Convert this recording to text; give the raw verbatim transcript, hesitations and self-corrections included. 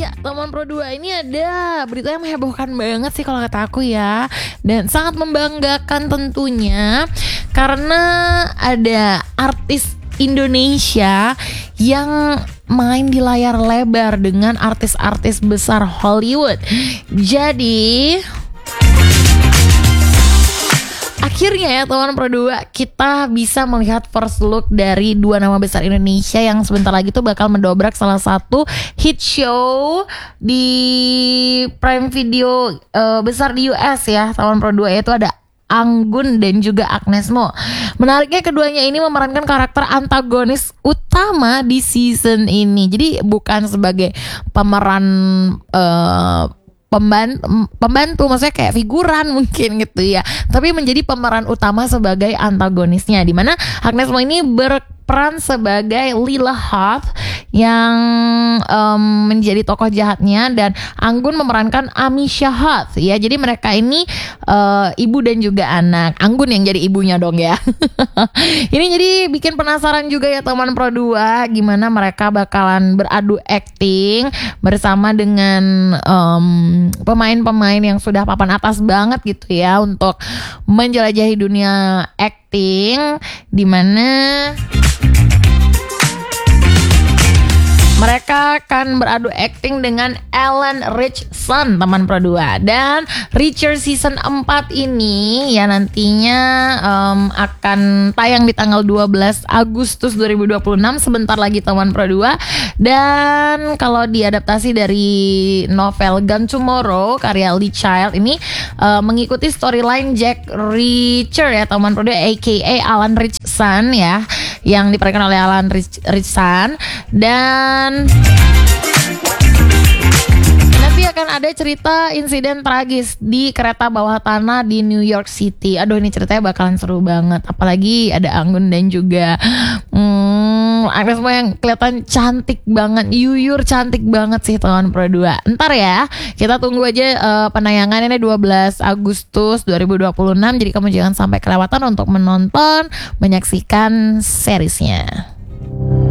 Ya, teman Pro dua ini ada berita yang menghebohkan banget sih kalau kata aku ya. Dan sangat membanggakan tentunya, karena ada artis Indonesia yang main di layar lebar dengan artis-artis besar Hollywood. Jadi akhirnya ya teman Pro dua, kita bisa melihat first look dari dua nama besar Indonesia yang sebentar lagi tuh bakal mendobrak salah satu hit show di Prime Video uh, besar di U S ya teman Pro dua, yaitu ada Anggun dan juga Agnes Mo. Menariknya keduanya ini memerankan karakter antagonis utama di season ini. Jadi bukan sebagai pemeran uh, pembantu, pembantu maksudnya kayak figuran mungkin gitu ya, tapi menjadi pemeran utama sebagai antagonisnya, di mana Agnes Mo ini berperan sebagai Lila Huth yang um, menjadi tokoh jahatnya, dan Anggun memerankan Amisha Huth ya. Jadi mereka ini uh, ibu dan juga anak. Anggun yang jadi ibunya dong ya. Ini jadi bikin penasaran juga ya teman Pro dua, gimana mereka bakalan beradu acting bersama dengan um, pemain-pemain yang sudah papan atas banget gitu ya untuk menjelajahi dunia acting, dimana mereka akan beradu acting dengan Ellen Richardson teman Pro dua. Dan Richard season empat ini ya nantinya um, akan tayang di tanggal dua belas Agustus dua ribu dua puluh enam, sebentar lagi teman Pro dua. Dan kalau diadaptasi dari novel Gone Tomorrow karya Lee Child ini uh, mengikuti storyline Jack Reacher ya teman Pro dua, aka Alan Richardson ya, yang diperankan oleh Alan Rich- Richardson. Dan nanti akan ada cerita insiden tragis di kereta bawah tanah di New York City. Aduh, ini ceritanya bakalan seru banget. Apalagi ada Anggun dan juga hmm, Agnes Mo yang kelihatan cantik banget, yuyur cantik banget sih teman Pro dua. Ntar ya, kita tunggu aja uh, penayangan ini dua belas Agustus dua ribu dua puluh enam. Jadi kamu jangan sampai kelewatan untuk menonton, menyaksikan seriesnya.